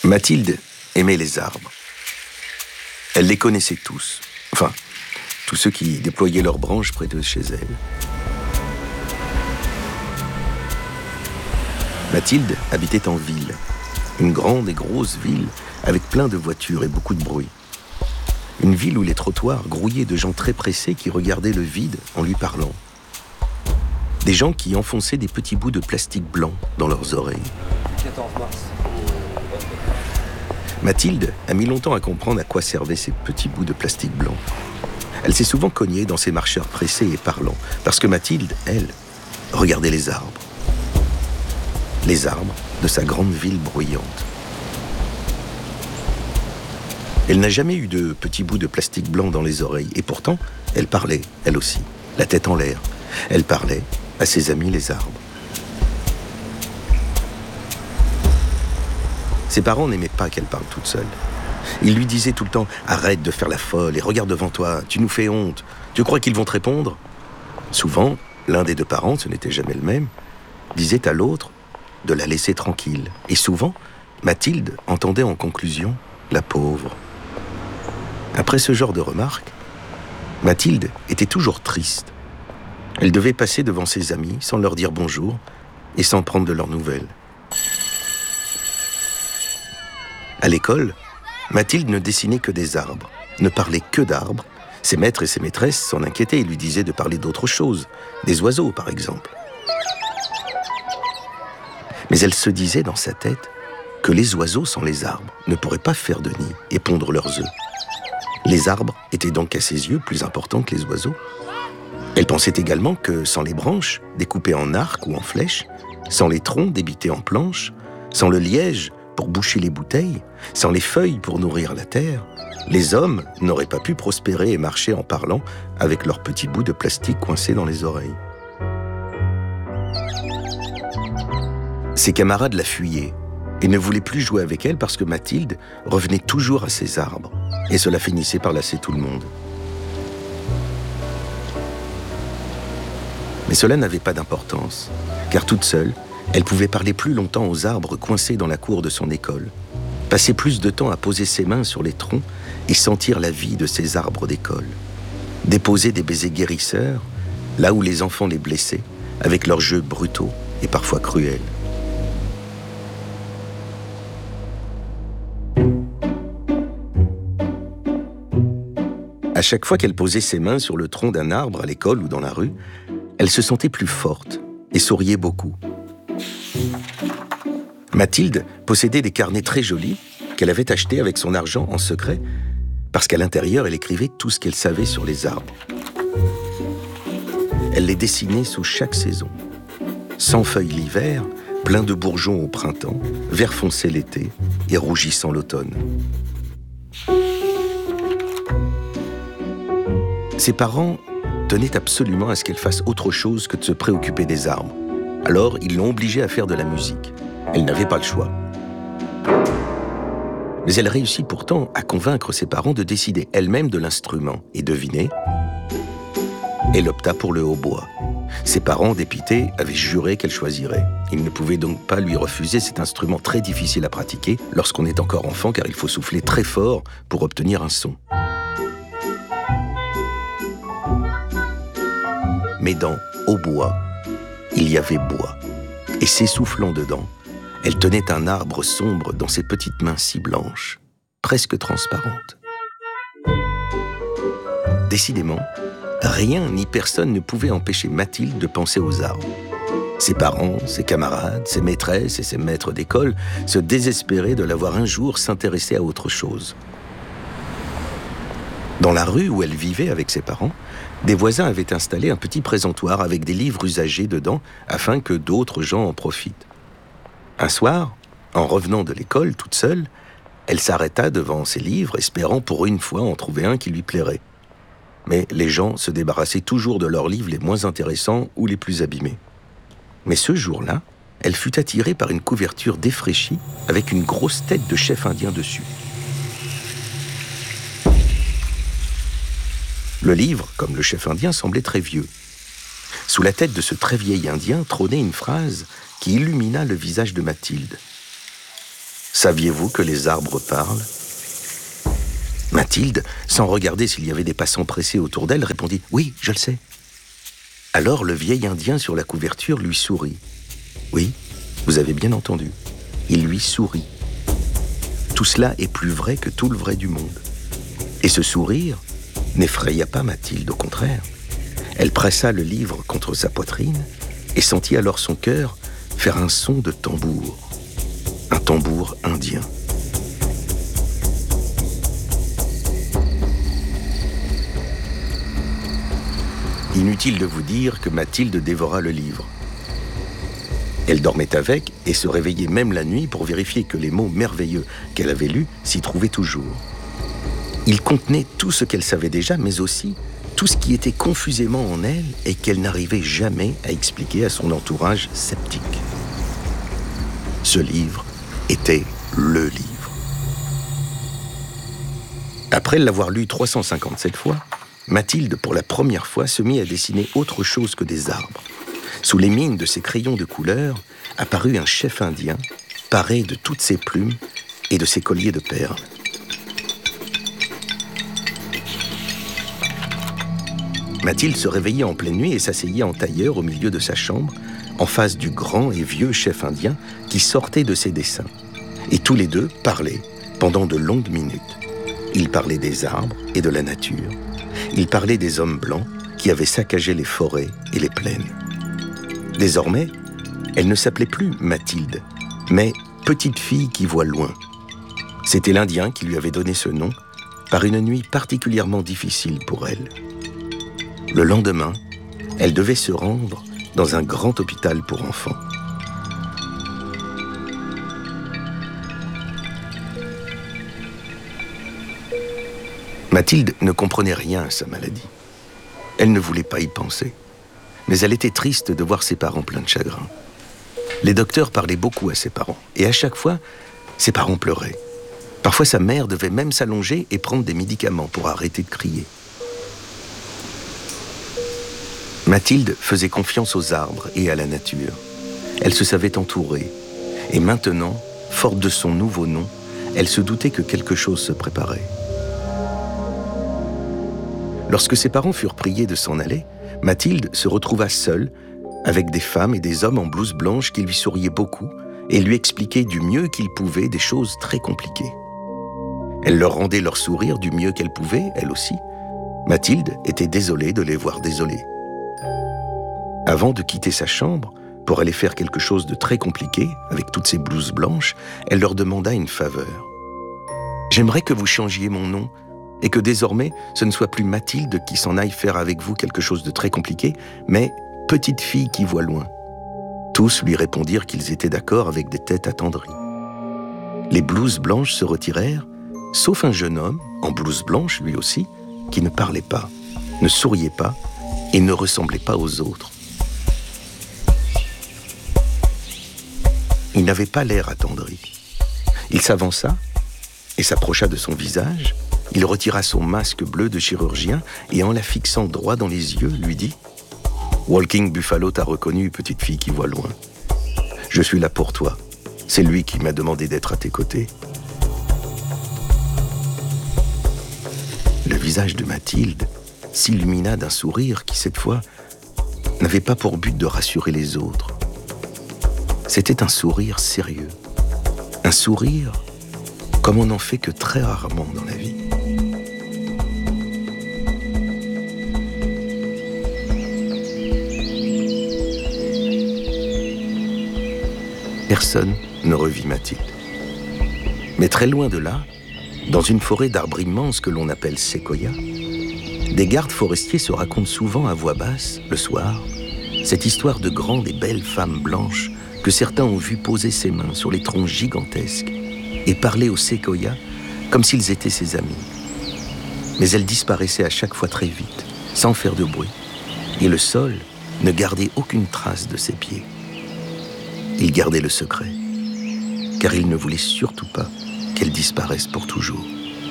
Mathilde aimait les arbres. Elle les connaissait tous. Enfin, tous ceux qui déployaient leurs branches près de chez elle. Mathilde habitait en ville. Une grande et grosse ville avec plein de voitures et beaucoup de bruit. Une ville où les trottoirs grouillaient de gens très pressés qui regardaient le vide en lui parlant. Des gens qui enfonçaient des petits bouts de plastique blanc dans leurs oreilles. 14 mars. Mathilde a mis longtemps à comprendre à quoi servaient ces petits bouts de plastique blanc. Elle s'est souvent cognée dans ces marcheurs pressés et parlants, parce que Mathilde, elle, regardait les arbres. Les arbres de sa grande ville bruyante. Elle n'a jamais eu de petits bouts de plastique blanc dans les oreilles, et pourtant, elle parlait, elle aussi, la tête en l'air. Elle parlait à ses amis les arbres. Ses parents n'aimaient pas qu'elle parle toute seule. Ils lui disaient tout le temps « Arrête de faire la folle et regarde devant toi, tu nous fais honte. Tu crois qu'ils vont te répondre ?» Souvent, l'un des deux parents, ce n'était jamais le même, disait à l'autre de la laisser tranquille. Et souvent, Mathilde entendait en conclusion « La pauvre ». Après ce genre de remarques, Mathilde était toujours triste. Elle devait passer devant ses amis sans leur dire bonjour et sans prendre de leurs nouvelles. À l'école, Mathilde ne dessinait que des arbres, ne parlait que d'arbres. Ses maîtres et ses maîtresses s'en inquiétaient et lui disaient de parler d'autre chose, des oiseaux par exemple. Mais elle se disait dans sa tête que les oiseaux sans les arbres ne pourraient pas faire de nid et pondre leurs œufs. Les arbres étaient donc à ses yeux plus importants que les oiseaux. Elle pensait également que sans les branches, découpées en arcs ou en flèches, sans les troncs débités en planches, sans le liège pour boucher les bouteilles, sans les feuilles pour nourrir la terre, les hommes n'auraient pas pu prospérer et marcher en parlant avec leurs petits bouts de plastique coincés dans les oreilles. Ses camarades la fuyaient et ne voulaient plus jouer avec elle parce que Mathilde revenait toujours à ses arbres et cela finissait par lasser tout le monde. Mais cela n'avait pas d'importance, car toute seule, elle pouvait parler plus longtemps aux arbres coincés dans la cour de son école, passer plus de temps à poser ses mains sur les troncs et sentir la vie de ces arbres d'école, déposer des baisers guérisseurs là où les enfants les blessaient, avec leurs jeux brutaux et parfois cruels. À chaque fois qu'elle posait ses mains sur le tronc d'un arbre à l'école ou dans la rue, elle se sentait plus forte et souriait beaucoup. Mathilde possédait des carnets très jolis qu'elle avait achetés avec son argent en secret parce qu'à l'intérieur, elle écrivait tout ce qu'elle savait sur les arbres. Elle les dessinait sous chaque saison. Sans feuilles l'hiver, plein de bourgeons au printemps, vert foncé l'été et rougissant l'automne. Ses parents tenaient absolument à ce qu'elle fasse autre chose que de se préoccuper des arbres. Alors, ils l'ont obligée à faire de la musique. Elle n'avait pas le choix. Mais elle réussit pourtant à convaincre ses parents de décider elle-même de l'instrument. Et devinez, elle opta pour le hautbois. Ses parents, dépités, avaient juré qu'elle choisirait. Ils ne pouvaient donc pas lui refuser cet instrument très difficile à pratiquer lorsqu'on est encore enfant, car il faut souffler très fort pour obtenir un son. Mais dans hautbois, il y avait bois. Et s'essoufflant dedans, elle tenait un arbre sombre dans ses petites mains si blanches, presque transparentes. Décidément, rien ni personne ne pouvait empêcher Mathilde de penser aux arbres. Ses parents, ses camarades, ses maîtresses et ses maîtres d'école se désespéraient de la voir un jour s'intéresser à autre chose. Dans la rue où elle vivait avec ses parents, des voisins avaient installé un petit présentoir avec des livres usagés dedans afin que d'autres gens en profitent. Un soir, en revenant de l'école toute seule, elle s'arrêta devant ses livres, espérant pour une fois en trouver un qui lui plairait. Mais les gens se débarrassaient toujours de leurs livres les moins intéressants ou les plus abîmés. Mais ce jour-là, elle fut attirée par une couverture défraîchie avec une grosse tête de chef indien dessus. Le livre, comme le chef indien, semblait très vieux. Sous la tête de ce très vieil indien trônait une phrase qui illumina le visage de Mathilde. Saviez-vous que les arbres parlent ? Mathilde, sans regarder s'il y avait des passants pressés autour d'elle, répondit « Oui, je le sais ». Alors le vieil Indien sur la couverture lui sourit. Oui, vous avez bien entendu, il lui sourit. Tout cela est plus vrai que tout le vrai du monde. Et ce sourire n'effraya pas Mathilde, au contraire. Elle pressa le livre contre sa poitrine et sentit alors son cœur faire un son de tambour. Un tambour indien. Inutile de vous dire que Mathilde dévora le livre. Elle dormait avec et se réveillait même la nuit pour vérifier que les mots merveilleux qu'elle avait lus s'y trouvaient toujours. Ils contenaient tout ce qu'elle savait déjà, mais aussi tout ce qui était confusément en elle et qu'elle n'arrivait jamais à expliquer à son entourage sceptique. Ce livre était le livre. Après l'avoir lu 357 fois, Mathilde, pour la première fois, se mit à dessiner autre chose que des arbres. Sous les mines de ses crayons de couleur, apparut un chef indien, paré de toutes ses plumes et de ses colliers de perles. Mathilde se réveillait en pleine nuit et s'asseyait en tailleur au milieu de sa chambre, en face du grand et vieux chef indien qui sortait de ses dessins. Et tous les deux parlaient pendant de longues minutes. Ils parlaient des arbres et de la nature. Ils parlaient des hommes blancs qui avaient saccagé les forêts et les plaines. Désormais, elle ne s'appelait plus Mathilde, mais petite fille qui voit loin. C'était l'Indien qui lui avait donné ce nom par une nuit particulièrement difficile pour elle. Le lendemain, elle devait se rendre dans un grand hôpital pour enfants. Mathilde ne comprenait rien à sa maladie. Elle ne voulait pas y penser. Mais elle était triste de voir ses parents pleins de chagrin. Les docteurs parlaient beaucoup à ses parents, et à chaque fois, ses parents pleuraient. Parfois, sa mère devait même s'allonger et prendre des médicaments pour arrêter de crier. Mathilde faisait confiance aux arbres et à la nature. Elle se savait entourée. Et maintenant, forte de son nouveau nom, elle se doutait que quelque chose se préparait. Lorsque ses parents furent priés de s'en aller, Mathilde se retrouva seule, avec des femmes et des hommes en blouse blanche qui lui souriaient beaucoup et lui expliquaient du mieux qu'ils pouvaient des choses très compliquées. Elle leur rendait leur sourire du mieux qu'elle pouvait, elle aussi. Mathilde était désolée de les voir désolés. Avant de quitter sa chambre, pour aller faire quelque chose de très compliqué, avec toutes ces blouses blanches, elle leur demanda une faveur. « J'aimerais que vous changiez mon nom, et que désormais, ce ne soit plus Mathilde qui s'en aille faire avec vous quelque chose de très compliqué, mais petite fille qui voit loin. » Tous lui répondirent qu'ils étaient d'accord avec des têtes attendries. Les blouses blanches se retirèrent, sauf un jeune homme, en blouse blanche lui aussi, qui ne parlait pas, ne souriait pas et ne ressemblait pas aux autres. Il n'avait pas l'air attendri. Il s'avança et s'approcha de son visage. Il retira son masque bleu de chirurgien et en la fixant droit dans les yeux, lui dit « Walking Buffalo t'a reconnu, petite fille qui voit loin. Je suis là pour toi. C'est lui qui m'a demandé d'être à tes côtés. » Le visage de Mathilde s'illumina d'un sourire qui, cette fois, n'avait pas pour but de rassurer les autres. C'était un sourire sérieux. Un sourire comme on n'en fait que très rarement dans la vie. Personne ne revit Mathilde. Mais très loin de là, dans une forêt d'arbres immenses que l'on appelle séquoia, des gardes forestiers se racontent souvent à voix basse, le soir, cette histoire de grandes et belles femmes blanches que certains ont vu poser ses mains sur les troncs gigantesques et parler aux séquoias comme s'ils étaient ses amis. Mais elles disparaissaient à chaque fois très vite, sans faire de bruit, et le sol ne gardait aucune trace de ses pieds. Il gardait le secret, car il ne voulait surtout pas qu'elles disparaissent pour toujours.